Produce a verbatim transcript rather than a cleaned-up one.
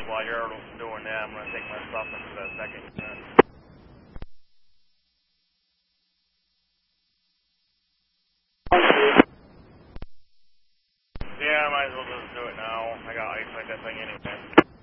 while you're doing that, I'm going to take my stuff into that second unit. Yeah, I might as well just do it now. I got ice like that thing anyway.